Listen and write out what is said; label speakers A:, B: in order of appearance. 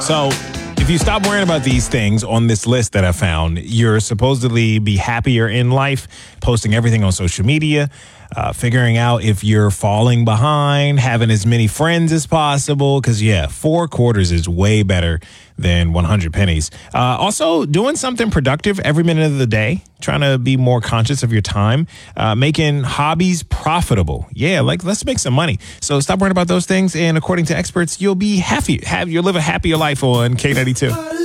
A: So, if you stop worrying about these things on this list that I found, you're supposedly be happier in life, posting everything on social media, figuring out if you're falling behind, having as many friends as possible. Because, yeah, 4 quarters is way better than 100 pennies. Also, doing something productive every minute of the day, trying to be more conscious of your time, making hobbies profitable. Yeah, like let's make some money. So stop worrying about those things. And according to experts, you'll be happy. You'll live a happier life on K92.